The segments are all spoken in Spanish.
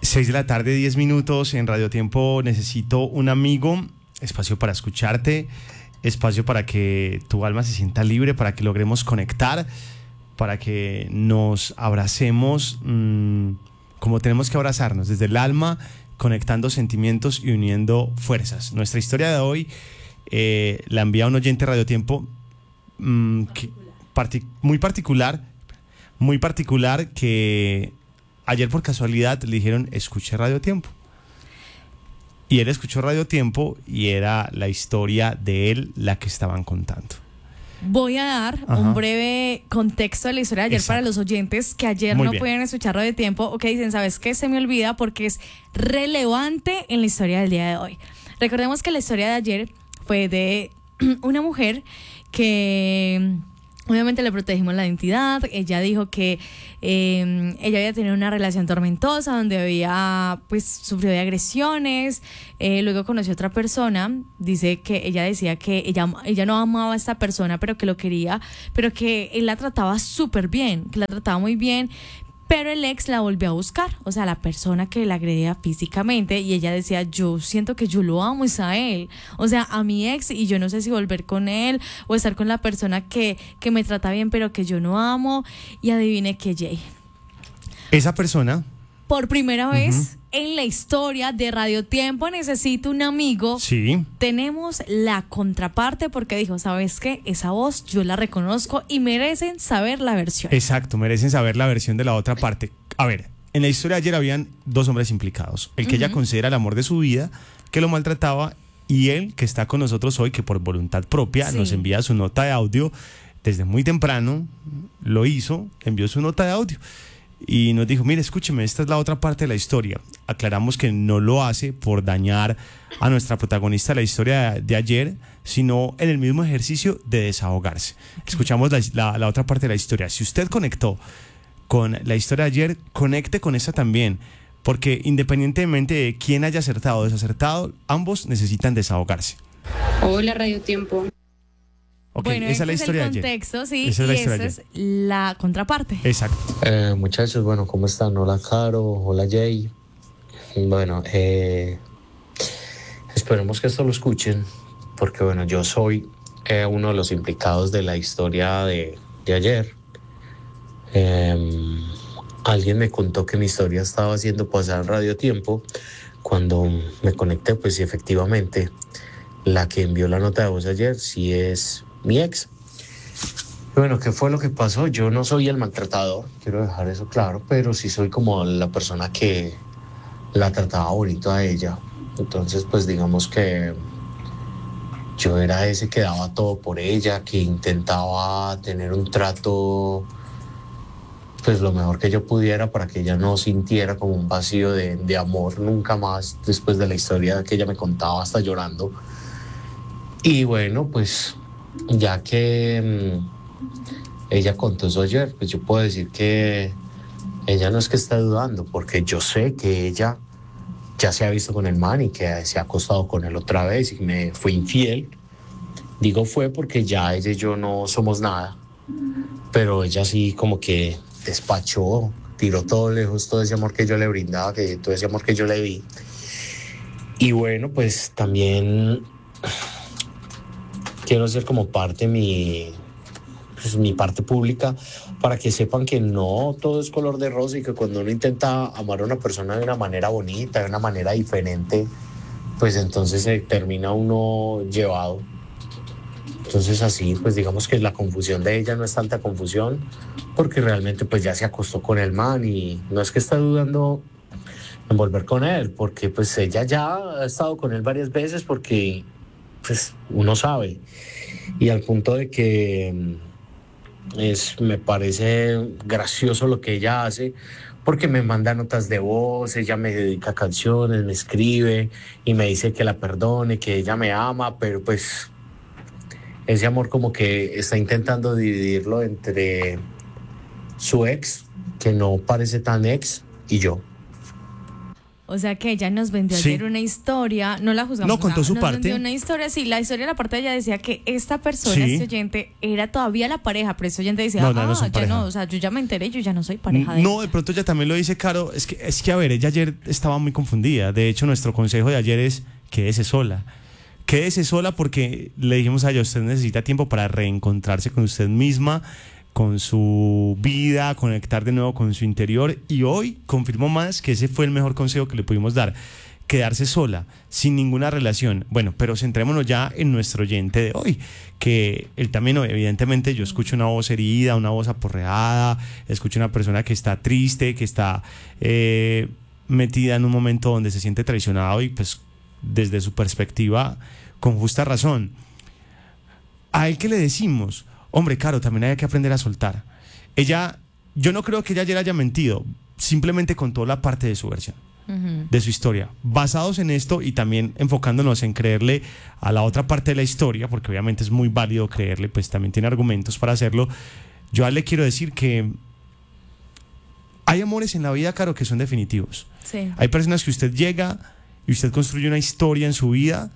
6 de la tarde, 10 minutos en Radio Tiempo. Necesito un amigo, espacio para escucharte, espacio para que tu alma se sienta libre, para que logremos conectar, para que nos abracemos como tenemos que abrazarnos, desde el alma, conectando sentimientos y uniendo fuerzas. Nuestra historia de hoy la envía un oyente de Radio Tiempo muy particular, que ayer por casualidad le dijeron escuche Radio Tiempo. Y él escuchó Radio Tiempo y era la historia de él la que estaban contando. Voy a dar un breve contexto de la historia de ayer. Exacto. Para los oyentes que ayer no pudieron escuchar Radio Tiempo o que dicen, ¿sabes qué? Se me olvida porque es relevante en la historia del día de hoy. Recordemos que la historia de ayer fue de una mujer que obviamente le protegimos la identidad. Ella dijo que ella había tenido una relación tormentosa donde había sufrido de agresiones. Luego conoció a otra persona. Dice que ella decía que ella no amaba a esta persona, pero que lo quería, pero que él la trataba súper bien, que la trataba muy bien. Pero el ex la volvió a buscar, o sea, la persona que la agredía físicamente, y ella decía, yo siento que yo lo amo, es a él, o sea, a mi ex, y yo no sé si volver con él o estar con la persona que me trata bien, pero que yo no amo. Y adivine qué, Jay. Esa persona, por primera vez en la historia de Radio Tiempo, Necesito un amigo. Sí. Tenemos la contraparte porque dijo, ¿sabes qué? Esa voz yo la reconozco y merecen saber la versión. Exacto, merecen saber la versión de la otra parte. A ver, en la historia de ayer habían dos hombres implicados. El que ella considera el amor de su vida, que lo maltrataba, y él que está con nosotros hoy, que por voluntad propia nos envía su nota de audio. Desde muy temprano lo hizo, envió su nota de audio. Y nos dijo, mire, escúcheme, esta es la otra parte de la historia. Aclaramos que no lo hace por dañar a nuestra protagonista de la historia de ayer, sino en el mismo ejercicio de desahogarse. Escuchamos la otra parte de la historia. Si usted conectó con la historia de ayer, conecte con esta también, porque independientemente de quién haya acertado o desacertado, ambos necesitan desahogarse. Hola, Radio Tiempo. Okay, bueno, esa es la historia de ayer. Ese es el contexto, sí, esa y esa es la contraparte. Exacto. Muchachos, bueno, ¿cómo están? Hola, Caro, hola, Jay. Bueno, esperemos que esto lo escuchen, porque bueno, yo soy uno de los implicados de la historia de ayer. Alguien me contó que mi historia estaba haciendo pasar Radio Tiempo. Cuando me conecté, pues sí, efectivamente, la que envió la nota de voz ayer sí es mi ex. Bueno, ¿qué fue lo que pasó? Yo no soy el maltratador, quiero dejar eso claro, pero sí soy como la persona que la trataba bonito a ella. Entonces, pues digamos que yo era ese que daba todo por ella, que intentaba tener un trato pues lo mejor que yo pudiera para que ella no sintiera como un vacío de amor nunca más, después de la historia que ella me contaba hasta llorando. Y bueno, pues ya que ella contó eso ayer, pues yo puedo decir que ella no es que esté dudando, porque yo sé que ella ya se ha visto con el man y que se ha acostado con él otra vez y me fue infiel. Digo fue porque ya ella y yo no somos nada, pero ella sí como que despachó, tiró todo lejos todo ese amor que yo le brindaba, que todo ese amor que yo le di. Y bueno, pues también quiero ser como parte mi parte pública, para que sepan que no todo es color de rosa y que cuando uno intenta amar a una persona de una manera bonita, de una manera diferente, pues entonces se termina uno llevado. Entonces así, pues digamos que la confusión de ella no es tanta confusión, porque realmente pues ya se acostó con el man y no es que está dudando en volver con él, porque pues ella ya ha estado con él varias veces, porque pues uno sabe. Y al punto de que me parece gracioso lo que ella hace, porque me manda notas de voz, ella me dedica canciones, me escribe y me dice que la perdone, que ella me ama, pero pues ese amor como que está intentando dividirlo entre su ex, que no parece tan ex, y yo. O sea que ella nos vendió ayer una historia, no la juzgamos. No, contó su parte. Nos vendió una historia, sí, la historia de la parte de ella decía que esta persona, este oyente, era todavía la pareja, pero este oyente decía, ya no, o sea, yo ya me enteré, yo ya no soy pareja de ella. No, de pronto ella también lo dice, Caro, es que a ver, ella ayer estaba muy confundida. De hecho, nuestro consejo de ayer es quédese sola. Quédese sola porque le dijimos a ella, usted necesita tiempo para reencontrarse con usted misma, con su vida, conectar de nuevo con su interior, y hoy confirmó más que ese fue el mejor consejo que le pudimos dar, quedarse sola, sin ninguna relación. Bueno, pero centrémonos ya en nuestro oyente de hoy, que él también, evidentemente, yo escucho una voz herida, una voz aporreada, escucho una persona que está triste, que está metida en un momento donde se siente traicionado y pues desde su perspectiva, con justa razón. A él que le decimos, hombre, Caro, también hay que aprender a soltar. Yo no creo que ella ayer haya mentido, simplemente contó la parte de su versión, de su historia. Basados en esto y también enfocándonos en creerle a la otra parte de la historia, porque obviamente es muy válido creerle, pues también tiene argumentos para hacerlo. Yo a él le quiero decir que hay amores en la vida, Caro, que son definitivos. Sí. Hay personas que usted llega y usted construye una historia en su vida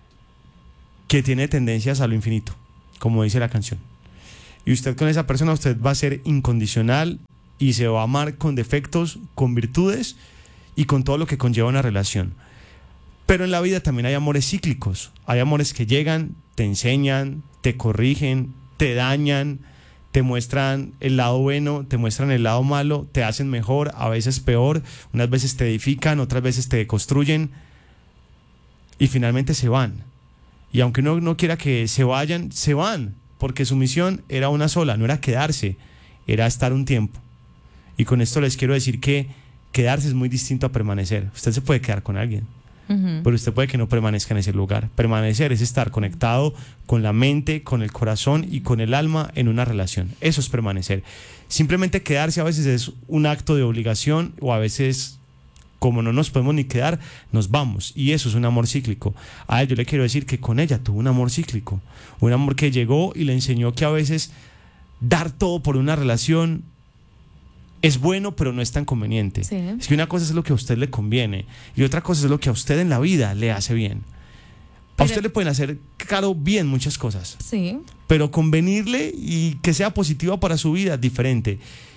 que tiene tendencias a lo infinito, como dice la canción. Y usted con esa persona, usted va a ser incondicional y se va a amar con defectos, con virtudes y con todo lo que conlleva una relación. Pero en la vida también hay amores cíclicos. Hay amores que llegan, te enseñan, te corrigen, te dañan, te muestran el lado bueno, te muestran el lado malo, te hacen mejor, a veces peor, unas veces te edifican, otras veces te deconstruyen y finalmente se van. Y aunque uno no quiera que se vayan, se van, porque su misión era una sola, no era quedarse, era estar un tiempo. Y con esto les quiero decir que quedarse es muy distinto a permanecer. Usted se puede quedar con alguien, pero usted puede que no permanezca en ese lugar. Permanecer es estar conectado con la mente, con el corazón y con el alma en una relación. Eso es permanecer. Simplemente quedarse a veces es un acto de obligación, o a veces, como no nos podemos ni quedar, nos vamos. Y eso es un amor cíclico. A él yo le quiero decir que con ella tuvo un amor cíclico. Un amor que llegó y le enseñó que a veces dar todo por una relación es bueno, pero no es tan conveniente. Sí. Es que una cosa es lo que a usted le conviene y otra cosa es lo que a usted en la vida le hace bien. A usted le pueden hacer, claro, bien muchas cosas. Sí. Pero convenirle y que sea positiva para su vida es diferente.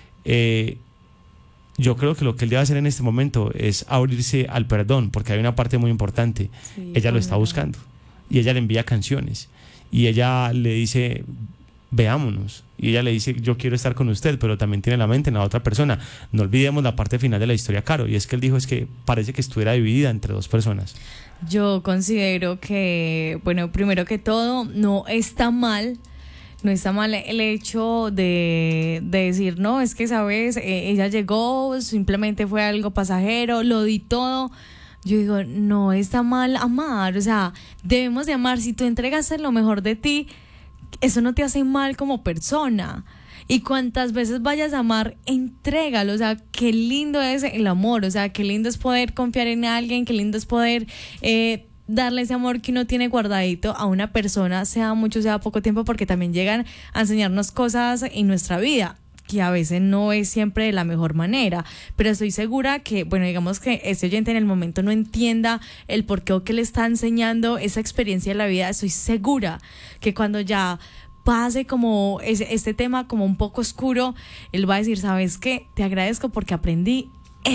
Yo creo que lo que él debe hacer en este momento es abrirse al perdón, porque hay una parte muy importante. Sí, ella lo está buscando y ella le envía canciones y ella le dice, veámonos, y ella le dice, yo quiero estar con usted, pero también tiene la mente en la otra persona. No olvidemos la parte final de la historia, Caro, y es que él dijo, es que parece que estuviera dividida entre dos personas. Yo considero que, bueno, primero que todo, no está mal el hecho de decir, no, es que, ¿sabes? Ella llegó, simplemente fue algo pasajero, lo di todo. Yo digo, no está mal amar, o sea, debemos de amar. Si tú entregas lo mejor de ti, eso no te hace mal como persona. Y cuantas veces vayas a amar, entrégalo. O sea, qué lindo es el amor. O sea, qué lindo es poder confiar en alguien, qué lindo es poder darle ese amor que uno tiene guardadito a una persona, sea mucho, sea poco tiempo, porque también llegan a enseñarnos cosas en nuestra vida que a veces no es siempre de la mejor manera, pero estoy segura que, bueno, digamos que ese oyente en el momento no entienda el porqué o que le está enseñando esa experiencia de la vida. Estoy segura que cuando ya pase como este tema como un poco oscuro, él va a decir, ¿sabes qué? Te agradezco porque aprendí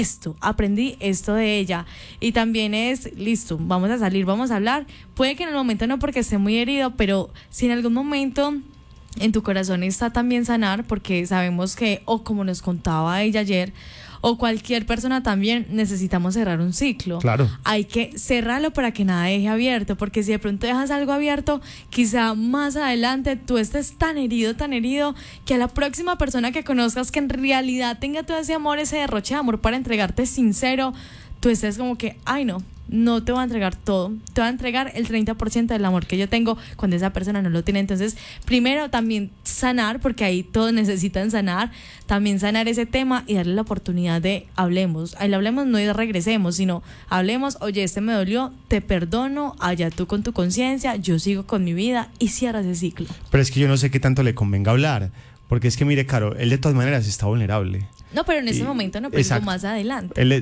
esto de ella. Y también es, listo, vamos a salir, vamos a hablar. Puede que en el momento no, porque esté muy herido, pero si en algún momento en tu corazón está también sanar, porque sabemos que, o como nos contaba ella ayer, o cualquier persona también, necesitamos cerrar un ciclo. Claro. Hay que cerrarlo para que nada deje abierto, porque si de pronto dejas algo abierto, quizá más adelante tú estés tan herido, que a la próxima persona que conozcas que en realidad tenga todo ese amor, ese derroche de amor para entregarte sincero, tú estés como que, ay no te voy a entregar todo, te voy a entregar el 30% del amor que yo tengo cuando esa persona no lo tiene. Entonces, primero también sanar, porque ahí todos necesitan sanar, también sanar ese tema y darle la oportunidad de hablemos. Ahí hablemos, no y regresemos, sino hablemos, oye, me dolió, te perdono, allá tú con tu conciencia, yo sigo con mi vida, y cierra ese ciclo. Pero es que yo no sé qué tanto le convenga hablar, porque es que mire, Caro, él de todas maneras está vulnerable. No, pero en ese momento no, pero más adelante.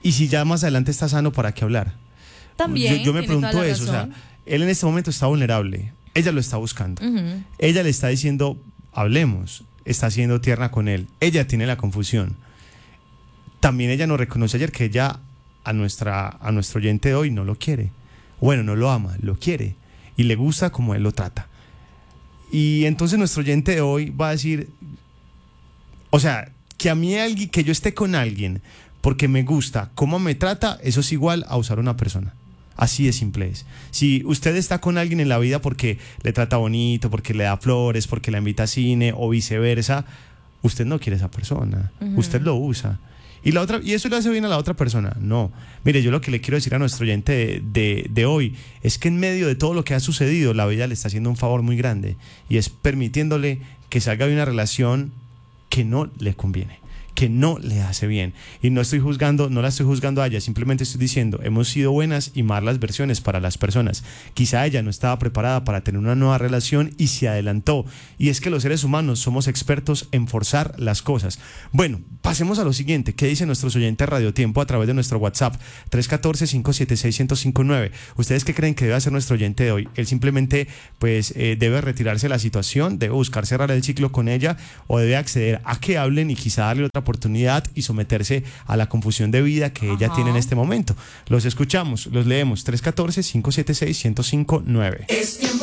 Y si ya más adelante está sano, ¿para qué hablar? También. Yo me pregunto eso, o sea, él en este momento está vulnerable, ella lo está buscando, ella le está diciendo, hablemos, está siendo tierna con él, ella tiene la confusión. También ella nos reconoce ayer que ella a nuestro oyente de hoy no lo quiere. Bueno, no lo ama, lo quiere y le gusta como él lo trata. Y entonces nuestro oyente de hoy va a decir, o sea, que a mí alguien, que yo esté con alguien porque me gusta cómo me trata, eso es igual a usar a una persona. Así de simple es. Si usted está con alguien en la vida porque le trata bonito, porque le da flores, porque la invita a cine o viceversa, usted no quiere a esa persona, usted lo usa. Y eso le hace bien a la otra persona. No. Mire, yo lo que le quiero decir a nuestro oyente de hoy es que en medio de todo lo que ha sucedido, la vida le está haciendo un favor muy grande y es permitiéndole que salga de una relación que no le conviene, que no le hace bien. Y no la estoy juzgando a ella, simplemente estoy diciendo, hemos sido buenas y malas versiones para las personas. Quizá ella no estaba preparada para tener una nueva relación y se adelantó. Y es que los seres humanos somos expertos en forzar las cosas. Bueno, pasemos a lo siguiente. ¿Qué dicen nuestros oyentes Radio Tiempo a través de nuestro WhatsApp? 314-576-1059. ¿Ustedes qué creen que debe hacer nuestro oyente de hoy? Él simplemente debe retirarse de la situación, debe buscar cerrar el ciclo con ella o debe acceder a que hablen y quizá darle otra oportunidad y someterse a la confusión de vida que ella tiene en este momento. Los escuchamos, los leemos. 314-576-1059.